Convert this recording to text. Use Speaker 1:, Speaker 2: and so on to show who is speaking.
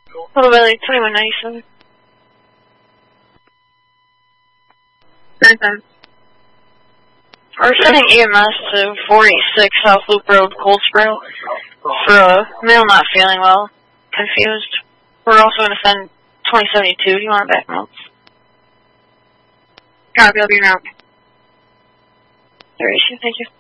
Speaker 1: Little Valley 2197.
Speaker 2: 9-10.
Speaker 1: We're sending EMS to 486 South Loop Road, Cold Spring, for a male not feeling well, confused. We're also going to send 2072. Do you want back notes?
Speaker 2: Copy, I'll be around.
Speaker 1: There is you. Thank you.